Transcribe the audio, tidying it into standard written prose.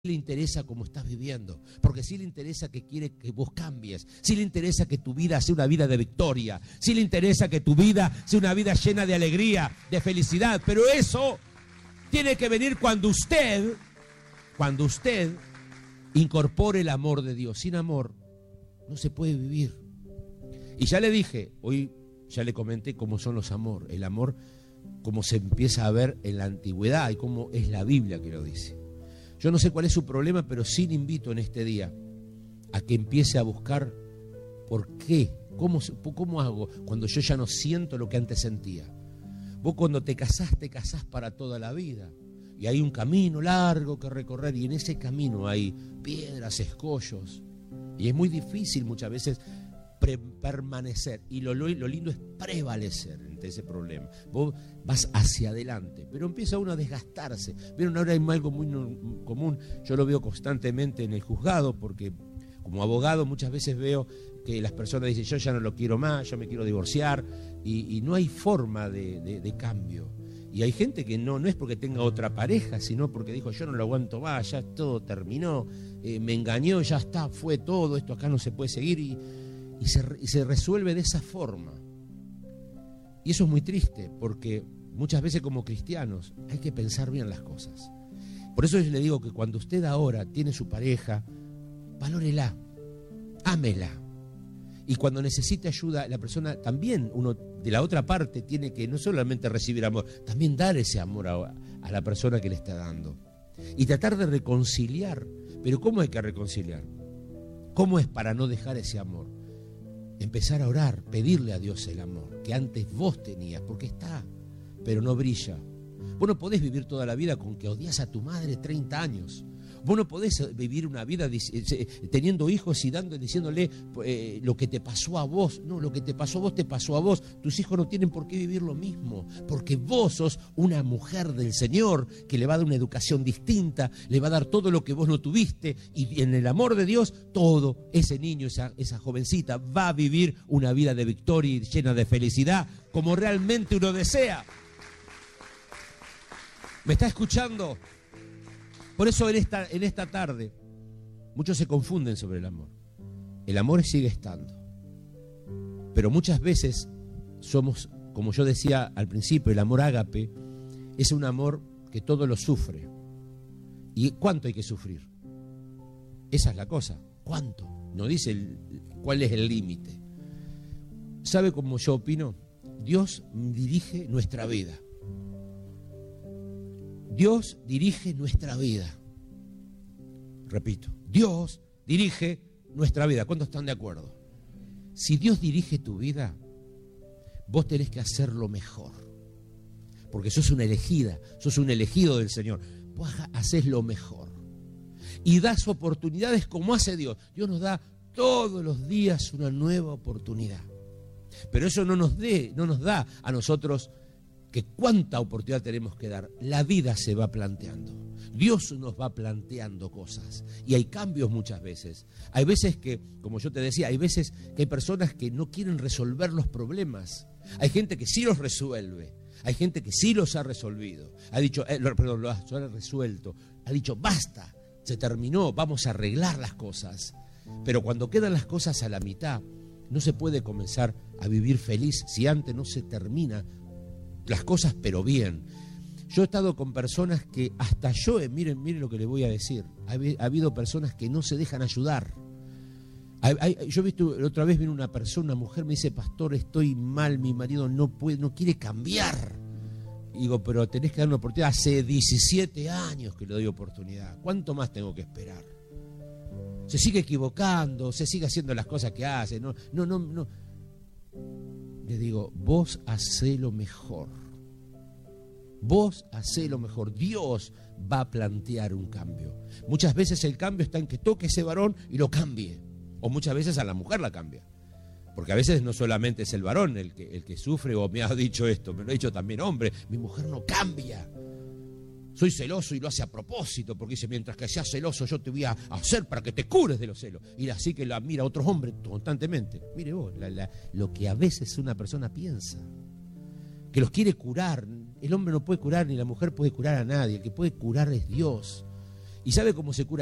le interesa cómo estás viviendo, porque sí le interesa que quiere que vos cambies, sí le interesa que tu vida sea una vida de victoria, sí le interesa que tu vida sea una vida llena de alegría, de felicidad, pero eso tiene que venir cuando usted incorpore el amor de Dios. Sin amor no se puede vivir. Y ya le dije, hoy ya le comenté cómo son los amor, el amor como se empieza a ver en la antigüedad y cómo es la Biblia que lo dice. Yo no sé cuál es su problema, pero sí le invito en este día a que empiece a buscar por qué, cómo hago cuando yo ya no siento lo que antes sentía. Vos cuando te casás para toda la vida. Y hay un camino largo que recorrer y en ese camino hay piedras, escollos. Y es muy difícil muchas veces permanecer. Y lo lindo es prevalecer ante ese problema. Vos vas hacia adelante, pero empieza uno a desgastarse. Vieron, ahora hay algo muy común, yo lo veo constantemente en el juzgado, porque como abogado muchas veces veo que las personas dicen, yo ya no lo quiero más, yo me quiero divorciar, y no hay forma de cambio. Y hay gente que no es porque tenga otra pareja, sino porque dijo, yo no lo aguanto más, ya todo terminó, me engañó, ya está, fue todo, esto acá no se puede seguir, y se resuelve de esa forma. Y eso es muy triste, porque muchas veces como cristianos hay que pensar bien las cosas. Por eso yo le digo que cuando usted ahora tiene su pareja, valórela, ámela. Y cuando necesite ayuda, la persona también, uno de la otra parte, tiene que no solamente recibir amor, también dar ese amor a la persona que le está dando. Y tratar de reconciliar. Pero ¿cómo hay que reconciliar? ¿Cómo es para no dejar ese amor? Empezar a orar, pedirle a Dios el amor que antes vos tenías, porque está, pero no brilla. Vos no podés vivir toda la vida con que odias a tu madre 30 años. Vos no podés vivir una vida teniendo hijos y diciéndole lo que te pasó a vos. No, lo que te pasó a vos te pasó a vos. Tus hijos no tienen por qué vivir lo mismo, porque vos sos una mujer del Señor que le va a dar una educación distinta, le va a dar todo lo que vos no tuviste, y en el amor de Dios, todo ese niño, esa jovencita va a vivir una vida de victoria y llena de felicidad, como realmente uno desea. ¿Me está escuchando? Por eso en esta tarde muchos se confunden sobre el amor. El amor sigue estando. Pero muchas veces somos, como yo decía al principio, el amor ágape es un amor que todo lo sufre. ¿Y cuánto hay que sufrir? Esa es la cosa. ¿Cuánto? No dice cuál es el límite. ¿Sabe cómo yo opino? Dios dirige nuestra vida. Dios dirige nuestra vida. Repito, Dios dirige nuestra vida. ¿Cuántos están de acuerdo? Si Dios dirige tu vida, vos tenés que hacerlo mejor. Porque sos una elegida, sos un elegido del Señor. Vos hacés lo mejor. Y das oportunidades como hace Dios. Dios nos da todos los días una nueva oportunidad. Pero eso no nos da a nosotros que cuánta oportunidad tenemos que dar. La vida se va planteando. Dios nos va planteando cosas. Y hay cambios muchas veces. Hay veces que, como yo te decía, hay veces que hay personas que no quieren resolver los problemas. Hay gente que sí los resuelve. Hay gente que sí los ha resolvido. Ha dicho, lo ha resuelto. Ha dicho, basta, se terminó, vamos a arreglar las cosas. Pero cuando quedan las cosas a la mitad, no se puede comenzar a vivir feliz si antes no se termina las cosas, pero bien. Yo he estado con personas que hasta yo, miren lo que les voy a decir, ha habido personas que no se dejan ayudar. Yo he visto, otra vez vino una mujer, me dice, pastor, estoy mal, mi marido no quiere cambiar. Y digo, pero tenés que dar una oportunidad. Hace 17 años que le doy oportunidad. ¿Cuánto más tengo que esperar? Se sigue equivocando, se sigue haciendo las cosas que hace. No. Le digo, vos hacé lo mejor. Vos hacé lo mejor. Dios va a plantear un cambio. Muchas veces el cambio está en que toque ese varón y lo cambie. O muchas veces a la mujer la cambia. Porque a veces no solamente es el varón el que sufre, o me ha dicho esto, me lo ha dicho también hombre. Mi mujer no cambia. Soy celoso y lo hace a propósito, porque dice, mientras que seas celoso yo te voy a hacer para que te cures de los celos. Y así que la mira a otros hombres constantemente. Mire vos, lo que a veces una persona piensa, que los quiere curar. El hombre no puede curar, ni la mujer puede curar a nadie. El que puede curar es Dios. ¿Y sabe cómo se cura